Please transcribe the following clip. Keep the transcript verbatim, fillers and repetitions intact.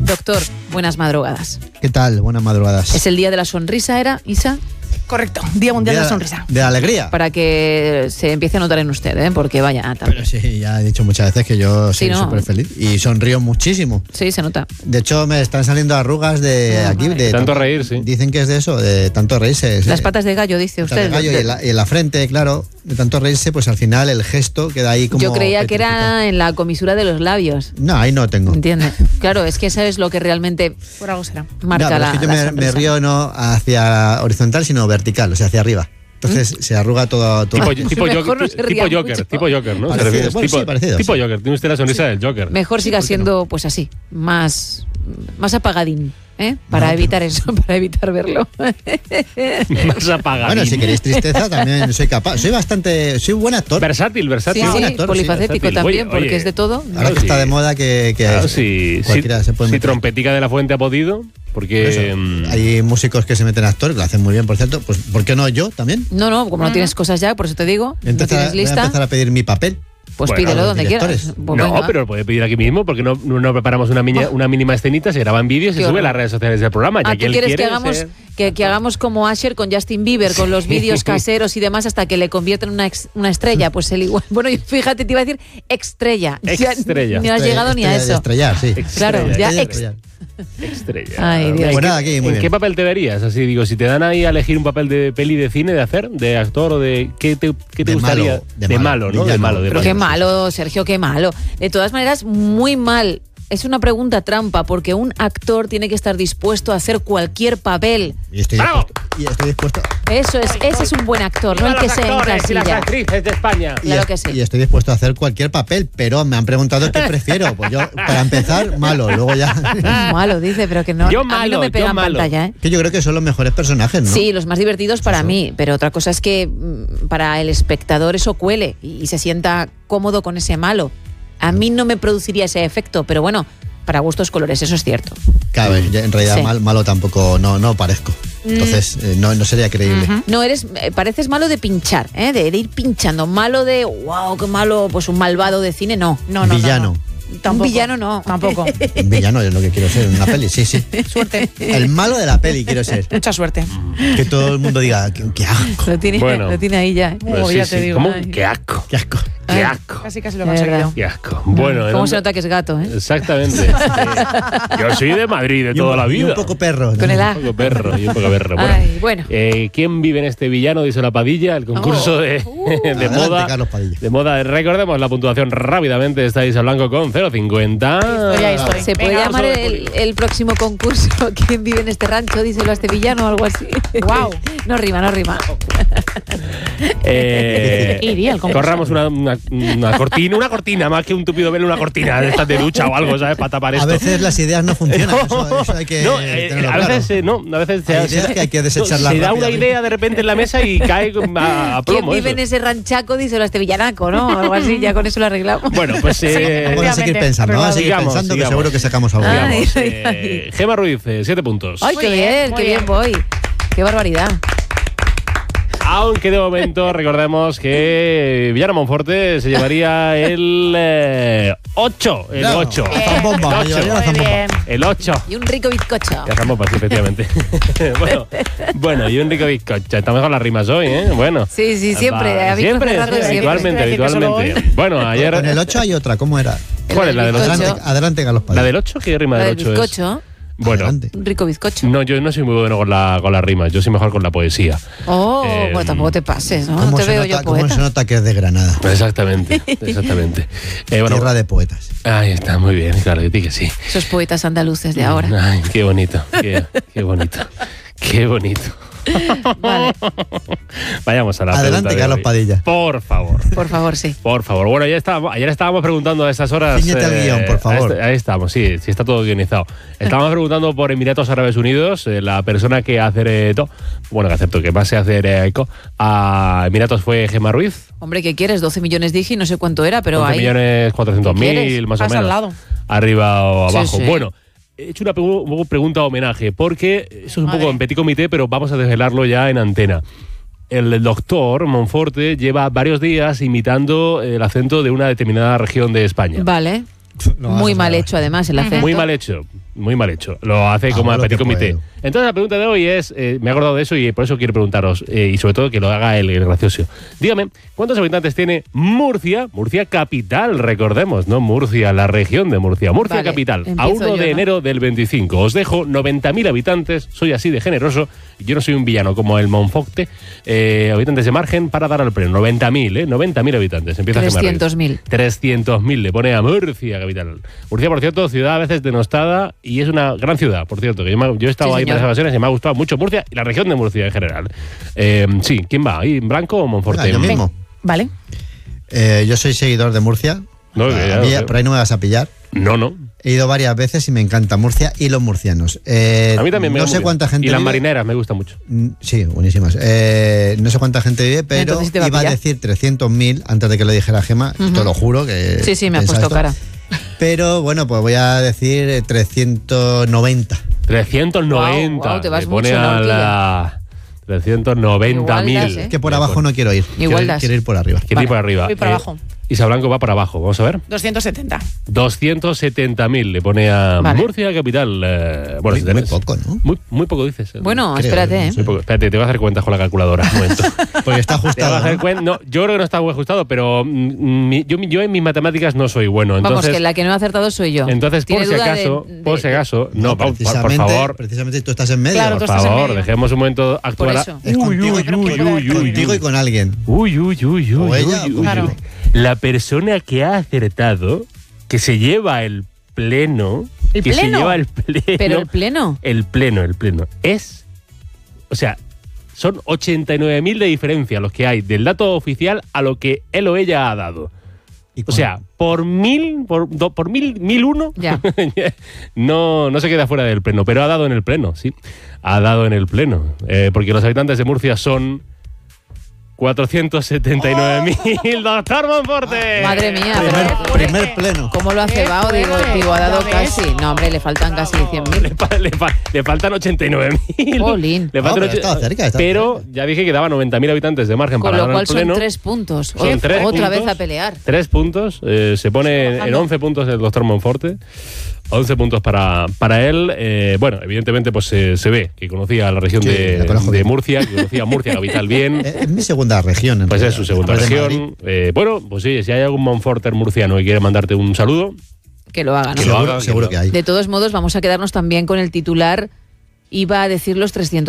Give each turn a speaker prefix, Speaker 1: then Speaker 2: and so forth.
Speaker 1: Doctor, buenas madrugadas.
Speaker 2: ¿Qué tal? Buenas madrugadas.
Speaker 1: Es el día de la sonrisa, ¿era, Isa?
Speaker 3: Correcto, Día Mundial
Speaker 2: Día
Speaker 3: de la Sonrisa.
Speaker 2: De la alegría.
Speaker 1: Para que se empiece a notar en usted, ¿eh? Porque vaya, también.
Speaker 2: Pero sí, ya he dicho muchas veces que yo soy
Speaker 1: Sí, ¿no?
Speaker 2: súper feliz y sonrío muchísimo.
Speaker 1: Sí, se nota.
Speaker 2: De hecho, me están saliendo arrugas de
Speaker 1: Ah,
Speaker 2: aquí.
Speaker 1: vale.
Speaker 2: De
Speaker 4: Tanto reír, sí.
Speaker 2: Dicen que es de eso, de tanto reírse.
Speaker 1: Las patas de gallo, dice
Speaker 2: Patas
Speaker 1: usted.
Speaker 2: de gallo y en la, y en la frente, claro. De tanto reírse, pues al final el gesto queda ahí como...
Speaker 1: Yo creía que
Speaker 2: petrificado.
Speaker 1: era en la comisura de los labios.
Speaker 2: No, ahí no tengo.
Speaker 1: ¿Entiendes? Claro, es que eso es lo que realmente
Speaker 3: Por algo será.
Speaker 1: marca
Speaker 2: No, pero
Speaker 1: la,
Speaker 2: es que yo
Speaker 1: la
Speaker 2: me, me
Speaker 1: sonrisa.
Speaker 2: río no hacia horizontal, sino vertical, o sea, hacia arriba. Entonces se arruga todo... todo.
Speaker 4: Tipo, tipo,
Speaker 1: Mejor
Speaker 4: Joker,
Speaker 1: no se
Speaker 4: tipo
Speaker 1: ría
Speaker 4: Joker,
Speaker 1: mucho.
Speaker 4: tipo Joker, ¿no? ¿Te
Speaker 2: Parecido,
Speaker 4: refieres?
Speaker 2: bueno,
Speaker 4: tipo,
Speaker 2: sí, parecido,
Speaker 4: tipo
Speaker 2: sí.
Speaker 4: Joker, tiene usted la sonrisa del Joker.
Speaker 1: Mejor siga
Speaker 2: ¿por qué
Speaker 1: siendo, pues así, más, más apagadín, ¿eh? Para
Speaker 2: No,
Speaker 1: evitar eso, para evitar verlo.
Speaker 4: Más apagado.
Speaker 2: Bueno, si queréis tristeza también soy capaz. Soy bastante... Soy buen actor.
Speaker 4: Versátil,
Speaker 1: Sí,
Speaker 4: versátil.
Speaker 2: buen
Speaker 1: sí,
Speaker 2: actor,
Speaker 1: polifacético
Speaker 4: sí,
Speaker 1: también,
Speaker 4: oye,
Speaker 1: porque
Speaker 4: oye.
Speaker 1: es de todo.
Speaker 2: Ahora
Speaker 4: Claro,
Speaker 2: que está
Speaker 4: sí.
Speaker 2: de moda que, que
Speaker 4: Claro, si,
Speaker 2: cualquiera
Speaker 4: si,
Speaker 2: se puede
Speaker 4: si
Speaker 2: meter.
Speaker 4: Trompetica de la Fuente ha podido, porque...
Speaker 2: Eso.
Speaker 4: mm,
Speaker 2: Hay músicos que se meten a actor, que lo hacen muy bien, por cierto. Pues ¿por qué no yo también?
Speaker 1: No, no, como no tienes cosas ya, por eso te digo, no
Speaker 2: Empezar-
Speaker 1: tienes
Speaker 2: voy a
Speaker 1: lista,
Speaker 2: empezar a pedir mi papel.
Speaker 1: pues
Speaker 4: Bueno,
Speaker 1: pídelo
Speaker 2: los
Speaker 1: donde
Speaker 2: directores.
Speaker 1: quieras. Pues
Speaker 4: no,
Speaker 1: venga.
Speaker 4: pero lo puede pedir aquí mismo, porque no, no, no preparamos una, miña- una mínima escenita, se graba en vídeo y se
Speaker 1: Qué
Speaker 4: sube
Speaker 1: horror.
Speaker 4: a las redes sociales del programa.
Speaker 1: Ah,
Speaker 4: Ya
Speaker 1: ¿tú
Speaker 4: que él
Speaker 1: quieres
Speaker 4: quiere
Speaker 1: que hagamos,
Speaker 4: ser-
Speaker 1: que, que hagamos como Asher con Justin Bieber, con los vídeos caseros y demás, hasta que le conviertan en una, ex- una estrella? Pues él igual. Bueno, yo, fíjate, te iba a decir extrella. Ya
Speaker 4: Extrella.
Speaker 1: Ni has
Speaker 2: Estrella-
Speaker 1: llegado ni a
Speaker 2: estrella de
Speaker 1: eso.
Speaker 2: estrellar, sí.
Speaker 4: Estrella,
Speaker 1: Claro, ya
Speaker 2: Estrella de
Speaker 1: ex-
Speaker 2: estrellar.
Speaker 4: Estrella.
Speaker 1: Ay, Dios.
Speaker 4: ¿En
Speaker 2: Pues
Speaker 4: qué-
Speaker 2: nada, aquí, muy
Speaker 4: ¿En
Speaker 2: bien.
Speaker 4: qué papel te verías? Así digo, si te dan ahí a elegir un papel de peli, de cine, de hacer, de actor o de... ¿Qué te, qué te
Speaker 2: De
Speaker 4: gustaría?
Speaker 2: malo, de
Speaker 4: de
Speaker 2: malo,
Speaker 4: malo, ¿no? De
Speaker 2: villano.
Speaker 4: malo, de
Speaker 1: Pero
Speaker 4: malo.
Speaker 1: qué malo, Sergio, qué malo. De todas maneras, muy mal. Es una pregunta trampa, porque un actor tiene que estar dispuesto a hacer cualquier papel.
Speaker 2: Y estoy
Speaker 4: ¡Bravo!
Speaker 2: dispuesto. Y estoy dispuesto.
Speaker 1: Eso es, ese es un buen actor, no el que se
Speaker 4: y las
Speaker 1: encasilla.
Speaker 4: actrices de España.
Speaker 1: Claro
Speaker 2: y,
Speaker 1: que
Speaker 2: est-
Speaker 1: sí.
Speaker 2: y estoy dispuesto a hacer cualquier papel, pero me han preguntado qué prefiero. Pues yo, para empezar, malo. Luego ya.
Speaker 1: Malo, dice, pero que no.
Speaker 4: Yo
Speaker 1: a mí
Speaker 4: malo,
Speaker 1: no me pega
Speaker 4: yo
Speaker 1: en
Speaker 4: malo.
Speaker 1: pantalla, ¿eh?
Speaker 2: Que yo creo que son los mejores personajes, ¿no?
Speaker 1: Sí, los más divertidos para
Speaker 2: Eso.
Speaker 1: mí, pero otra cosa es que mm, para el espectador eso cuele y, y se sienta cómodo con ese malo. A mí no me produciría ese efecto, pero bueno, para gustos colores, eso es cierto.
Speaker 2: Claro, yo en realidad
Speaker 1: Sí.
Speaker 2: mal- malo tampoco no, no parezco. Entonces, eh, no, no sería creíble.
Speaker 1: No eres, eh, pareces malo de pinchar, ¿eh? de, de ir pinchando. Malo de, wow, qué malo, pues un malvado de cine, no.
Speaker 3: No, no,
Speaker 2: Villano.
Speaker 3: no, no.
Speaker 1: Un villano no.
Speaker 3: Tampoco.
Speaker 2: Un villano es lo que quiero ser en una peli, sí, sí.
Speaker 3: Suerte.
Speaker 2: El malo de la peli quiero ser.
Speaker 3: Mucha suerte.
Speaker 2: Que todo el mundo diga, qué, qué asco,
Speaker 1: Lo tiene,
Speaker 4: Bueno.
Speaker 1: lo tiene ahí ya. ¿eh?
Speaker 4: Pues
Speaker 3: Oh,
Speaker 4: sí,
Speaker 3: ya
Speaker 4: sí.
Speaker 3: te digo.
Speaker 4: ¿Cómo?
Speaker 3: Ay.
Speaker 4: Qué asco.
Speaker 2: qué asco.
Speaker 4: Qué
Speaker 1: Ay.
Speaker 4: asco.
Speaker 3: Casi casi lo he
Speaker 1: De verdad.
Speaker 3: conseguido.
Speaker 4: Qué asco. Bueno, ¿en
Speaker 1: ¿Cómo se
Speaker 4: dónde-
Speaker 1: nota que es gato, eh?
Speaker 4: Exactamente. Eh, Yo soy de Madrid de
Speaker 2: Y un
Speaker 4: toda
Speaker 2: po-
Speaker 4: la
Speaker 2: y
Speaker 4: vida.
Speaker 2: un poco perro. ¿no?
Speaker 1: Con el A.
Speaker 4: Un poco perro y un poco perro. Bueno,
Speaker 1: Ay, bueno.
Speaker 4: eh, ¿quién vive en este villano? Dice la Padilla, el concurso
Speaker 1: Oh.
Speaker 4: de, de
Speaker 2: Adelante,
Speaker 4: moda.
Speaker 2: Carlos Padilla.
Speaker 4: De moda. Recordemos la puntuación rápidamente. Está Isa Blanco con cero coma cincuenta.
Speaker 3: Estoy ahí, estoy.
Speaker 1: ¿Se puede
Speaker 3: Venga,
Speaker 1: llamar
Speaker 3: vamos a ver,
Speaker 1: el, el próximo concurso ¿Quién vive en este rancho? Díselo a este villano o algo así.
Speaker 3: Guau.
Speaker 1: No rima, no rima.
Speaker 4: Eh,
Speaker 3: Iría el concurso.
Speaker 4: corramos una, una, una cortina, una cortina, más que un tupido velo, una cortina de estas de ducha o algo, ¿sabes? Para tapar
Speaker 2: A
Speaker 4: esto.
Speaker 2: veces las ideas no funcionan.
Speaker 4: No,
Speaker 2: Eso, eso hay que
Speaker 4: no, eh,
Speaker 2: tenerlo
Speaker 4: a
Speaker 2: claro.
Speaker 4: veces eh, no, a veces
Speaker 2: Hay
Speaker 4: se,
Speaker 2: ideas que hay que desecharlas
Speaker 4: se da una
Speaker 2: rápidamente.
Speaker 4: idea de repente en la mesa y cae a, a
Speaker 1: ¿Quién
Speaker 4: plomo.
Speaker 1: vive
Speaker 4: eso.
Speaker 1: en ese ranchaco? Díselo a este villanaco, ¿no? O algo así, ya con eso lo arreglamos.
Speaker 4: Bueno, pues eh,
Speaker 2: Vamos a seguir
Speaker 3: Efectivamente,
Speaker 2: pensando, vamos a seguir
Speaker 4: sigamos,
Speaker 2: pensando
Speaker 4: sigamos.
Speaker 2: que seguro que sacamos algo.
Speaker 1: Ay.
Speaker 4: digamos, eh, Gema Ruiz, eh, siete puntos.
Speaker 1: Ay,
Speaker 3: Muy
Speaker 1: qué
Speaker 3: bien,
Speaker 1: bien,
Speaker 3: muy
Speaker 1: qué bien
Speaker 3: bien.
Speaker 1: voy. Qué barbaridad.
Speaker 4: Aunque de momento recordemos que Villano Monforte se llevaría el eh, ocho. El
Speaker 2: Claro,
Speaker 4: ocho.
Speaker 2: la zambomba, me llevaría la
Speaker 3: Muy
Speaker 2: zambomba.
Speaker 3: bien.
Speaker 4: El ocho.
Speaker 1: Y un rico bizcocho.
Speaker 4: Ya estamos sí, efectivamente. bueno, bueno, y un rico bizcocho. Estamos con las rimas hoy, ¿eh? Bueno.
Speaker 1: Sí, sí, siempre.
Speaker 4: Va,
Speaker 1: Habéis
Speaker 4: siempre,
Speaker 1: cerrado
Speaker 4: sí,
Speaker 1: siempre.
Speaker 4: habitualmente,
Speaker 3: Decir que solo
Speaker 4: habitualmente. Bueno, ayer.
Speaker 2: Con el ocho hay otra, ¿cómo era?
Speaker 4: ¿Cuál es la del ocho?
Speaker 2: Adelante,
Speaker 1: bizcocho.
Speaker 2: adelante Carlos Padilla.
Speaker 4: ¿La del ocho? ¿Qué rima
Speaker 1: La
Speaker 4: del
Speaker 1: del
Speaker 4: ocho es?
Speaker 1: bizcocho.
Speaker 4: Bueno,
Speaker 2: Adelante.
Speaker 1: Un rico bizcocho.
Speaker 4: no, yo no soy muy bueno con, la, con las rimas. Yo soy mejor con la poesía.
Speaker 1: Oh,
Speaker 4: Eh,
Speaker 1: bueno, tampoco te pases, ¿no? No
Speaker 2: ¿Cómo
Speaker 1: te
Speaker 2: se
Speaker 1: veo
Speaker 2: nota,
Speaker 1: yo
Speaker 2: cómo
Speaker 1: poeta.
Speaker 2: se nota que es de Granada?
Speaker 4: Exactamente, exactamente. Eh, bueno,
Speaker 2: Tierra de poetas.
Speaker 4: ahí está, muy bien, claro, que sí que sí.
Speaker 1: Esos poetas andaluces de ahora.
Speaker 4: Ay, qué bonito, qué, qué bonito, qué bonito.
Speaker 1: Vale,
Speaker 4: Vayamos a la
Speaker 2: Adelante,
Speaker 4: pregunta de
Speaker 2: Carlos
Speaker 4: hoy.
Speaker 2: Padilla.
Speaker 4: Por favor.
Speaker 1: por favor, sí.
Speaker 4: Por favor. Bueno, ya estábamos, ayer estábamos preguntando a estas horas.
Speaker 2: Cíñete al guión, por favor.
Speaker 4: Ahí, está- ahí estamos, sí, sí está todo guionizado. Estábamos preguntando por Emiratos Árabes Unidos, eh, la persona que acertó, bueno, que aceptó, que más se hace eco a Emiratos fue Gema Ruiz.
Speaker 1: Hombre, ¿qué quieres? doce millones dije y no sé cuánto era, pero
Speaker 4: once
Speaker 1: ahí.
Speaker 4: millones cuatrocientos
Speaker 1: ¿Qué
Speaker 4: mil,
Speaker 1: quieres?
Speaker 4: más o
Speaker 3: Vas
Speaker 4: menos.
Speaker 3: al lado.
Speaker 4: Arriba o
Speaker 1: Sí,
Speaker 4: abajo.
Speaker 1: sí.
Speaker 4: Bueno, he hecho una pregu- pregunta homenaje, porque eso es un
Speaker 3: Madre.
Speaker 4: poco en petit comité, pero vamos a desvelarlo ya en antena. El doctor Monforte lleva varios días imitando el acento de una determinada región de España.
Speaker 1: Vale.
Speaker 2: No,
Speaker 1: Muy
Speaker 2: vamos
Speaker 1: mal
Speaker 2: a-
Speaker 1: hecho, además, el acento.
Speaker 4: Muy mal hecho. muy mal hecho. Lo hace como
Speaker 2: Hago
Speaker 4: el
Speaker 2: lo
Speaker 4: petit
Speaker 2: que
Speaker 4: comité.
Speaker 2: puedo.
Speaker 4: Entonces la pregunta de hoy es, eh, me he acordado de eso y por eso quiero preguntaros, eh, y sobre todo que lo haga el, el gracioso. Dígame, ¿cuántos habitantes tiene Murcia? Murcia capital, recordemos, no Murcia, la región de Murcia. Murcia
Speaker 1: Vale,
Speaker 4: capital, a
Speaker 1: empiezo
Speaker 4: uno
Speaker 1: yo,
Speaker 4: de
Speaker 1: ¿no?
Speaker 4: enero del veinticinco. Os dejo noventa mil habitantes, soy así de generoso, yo no soy un villano como el Monfocte, eh, habitantes de margen para dar al pleno. noventa mil, ¿eh? noventa mil habitantes. Empieza
Speaker 1: trescientos mil.
Speaker 4: trescientos mil le pone a Murcia capital. Murcia, por cierto, ciudad a veces denostada y es una gran ciudad, por cierto, que yo, me- yo he estado
Speaker 1: Sí,
Speaker 4: ahí
Speaker 1: señor.
Speaker 4: para esas ocasiones y me ha gustado mucho Murcia y la región de Murcia en general. Eh, sí, ¿quién va? ¿Ahí, Blanco o Monforte?
Speaker 2: Venga, yo mismo.
Speaker 3: Vale.
Speaker 2: Eh, yo soy seguidor de Murcia.
Speaker 4: No,
Speaker 2: A
Speaker 4: ya,
Speaker 2: mí,
Speaker 4: ya.
Speaker 2: por ahí no me vas a pillar.
Speaker 4: No, no.
Speaker 2: He ido varias veces y me encanta Murcia y los murcianos. Eh,
Speaker 4: A mí también me
Speaker 2: No
Speaker 4: va muy
Speaker 2: sé
Speaker 4: bien.
Speaker 2: cuánta gente
Speaker 4: Y las
Speaker 2: vive.
Speaker 4: marineras me gustan mucho.
Speaker 2: Mm, Sí, buenísimas. Eh, no sé cuánta gente vive, pero
Speaker 1: Entonces te va a
Speaker 2: iba a
Speaker 1: pillar.
Speaker 2: decir trescientos mil antes de que lo dijera Gema.
Speaker 1: Ujú.
Speaker 2: Te lo juro que.
Speaker 1: Sí, sí, me has
Speaker 2: pensaba
Speaker 1: puesto
Speaker 2: esto.
Speaker 1: cara.
Speaker 2: Pero bueno, pues voy a decir eh, trescientos noventa.
Speaker 4: trescientos noventa.
Speaker 1: Guau, guau, te vas
Speaker 4: le pone
Speaker 1: mucho,
Speaker 4: a
Speaker 1: ¿no,
Speaker 4: la trescientos noventa mil.
Speaker 1: Igual das, ¿eh?
Speaker 2: Que por abajo no quiero ir.
Speaker 1: Igual
Speaker 2: quiero,
Speaker 1: das.
Speaker 2: quiero ir por arriba.
Speaker 4: Quiere ir por arriba.
Speaker 3: voy para abajo.
Speaker 4: Isa Blanco va para abajo. Vamos a ver.
Speaker 3: doscientos setenta.
Speaker 4: doscientos setenta mil le pone a
Speaker 1: Vale.
Speaker 4: Murcia capital. eh, bueno,
Speaker 2: Muy,
Speaker 4: si
Speaker 2: muy
Speaker 4: tenés-
Speaker 2: poco, ¿no?
Speaker 4: Muy, muy poco dices. eh.
Speaker 1: Bueno,
Speaker 2: Creo,
Speaker 1: espérate, ¿eh?
Speaker 4: Muy poco. Espérate, te voy a hacer cuentas con la calculadora. Un momento.
Speaker 2: Porque está
Speaker 4: Te voy a
Speaker 2: ajustado.
Speaker 4: hacer
Speaker 2: ¿no?
Speaker 4: cuen- no, yo creo que no está muy ajustado, pero mm, mi- yo, yo en mis matemáticas no soy bueno.
Speaker 1: Vamos,
Speaker 4: Entonces,
Speaker 1: que la que no ha acertado soy yo.
Speaker 4: entonces por
Speaker 1: ¿Tiene
Speaker 4: si
Speaker 1: duda de-
Speaker 4: acaso,
Speaker 1: de-
Speaker 4: por si
Speaker 1: de-
Speaker 4: acaso, no,
Speaker 2: No,
Speaker 4: por, por
Speaker 2: precisamente,
Speaker 4: favor,
Speaker 2: precisamente tú estás en medio.
Speaker 3: Claro,
Speaker 4: por
Speaker 3: tú estás en
Speaker 4: favor,
Speaker 3: medio.
Speaker 4: dejemos un momento actuar.
Speaker 1: Por
Speaker 4: a-
Speaker 1: eso.
Speaker 2: Es
Speaker 4: Uy,
Speaker 2: contigo,
Speaker 4: uy,
Speaker 2: y-
Speaker 4: uy, uy, uy,
Speaker 2: contigo
Speaker 4: uy.
Speaker 2: y con alguien.
Speaker 4: Uy, uy, uy, uy,
Speaker 2: O
Speaker 4: uy,
Speaker 2: ella,
Speaker 4: uy,
Speaker 2: o
Speaker 4: uy.
Speaker 3: Claro.
Speaker 4: La persona que ha acertado, que se lleva el pleno,
Speaker 3: ¿El
Speaker 4: que se
Speaker 3: pleno?
Speaker 4: lleva el pleno,
Speaker 1: Pero el pleno.
Speaker 4: el pleno, el pleno, es, o sea, son ochenta y nueve mil de diferencia los que hay del dato oficial a lo que él o ella ha dado.
Speaker 2: Y
Speaker 4: O
Speaker 2: con-
Speaker 4: sea, por mil, por, do- por mil, mil uno,
Speaker 1: Ya.
Speaker 4: no, no se queda fuera del pleno, pero ha dado en el pleno, sí. Ha dado en el pleno. Eh, porque los habitantes de Murcia son cuatrocientos setenta y nueve mil. ¡Doctor Monforte!
Speaker 1: Madre mía,
Speaker 2: primer,
Speaker 1: pero-
Speaker 2: primer pleno.
Speaker 1: ¿Cómo lo ha
Speaker 3: Qué
Speaker 1: cebado? Digo,
Speaker 3: fuerte,
Speaker 1: digo, ha dado
Speaker 3: ya ves.
Speaker 1: casi. No, hombre, le faltan casi cien
Speaker 4: Le,
Speaker 1: mil.
Speaker 4: fa- le fa- le faltan ochenta y nueve mil.
Speaker 1: Jolín.
Speaker 4: Le
Speaker 2: No,
Speaker 4: faltan
Speaker 2: pero
Speaker 4: och-
Speaker 2: estaba cerca, estaba
Speaker 4: pero
Speaker 2: cerca.
Speaker 4: ya dije que daba noventa mil habitantes de margen
Speaker 1: Con
Speaker 4: para
Speaker 1: lo
Speaker 4: ganar
Speaker 1: cual
Speaker 4: el pleno.
Speaker 1: son tres puntos.
Speaker 4: Son
Speaker 1: Ot-
Speaker 4: tres
Speaker 1: Otra
Speaker 4: puntos.
Speaker 1: vez a pelear.
Speaker 4: Tres puntos. eh, se pone en
Speaker 3: bajando.
Speaker 4: once puntos el doctor Monforte. once puntos para, para él. Eh, bueno, evidentemente pues se, se ve que conocía la región
Speaker 2: Sí,
Speaker 4: de,
Speaker 2: la conozco
Speaker 4: de
Speaker 2: bien.
Speaker 4: Murcia, que conocía Murcia capital bien.
Speaker 2: Eh, Es mi segunda región. en
Speaker 4: Pues es
Speaker 2: realidad,
Speaker 4: su segunda
Speaker 2: después de
Speaker 4: región.
Speaker 2: Madrid.
Speaker 4: Eh, bueno, pues sí, si hay algún Monforter murciano que quiere mandarte un saludo,
Speaker 1: Que lo haga, ¿no?
Speaker 4: Que lo
Speaker 2: Seguro,
Speaker 4: haga,
Speaker 2: seguro
Speaker 4: que
Speaker 2: que
Speaker 4: lo-
Speaker 2: hay.
Speaker 1: De todos modos, vamos a quedarnos también con el titular. Iba a decir los trescientos